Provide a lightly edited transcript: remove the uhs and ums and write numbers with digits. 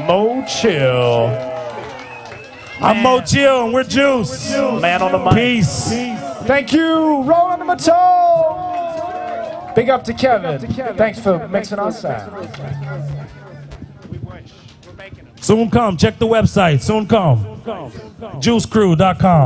Mo Chill. I'm Mo Chill and we're Juice. Man on the mic. Peace. Thank you, Roland Matone. Big up to Kevin. Thanks for mixing our sound. Soon come. Check the website. Soon come. JuiceCrew.com.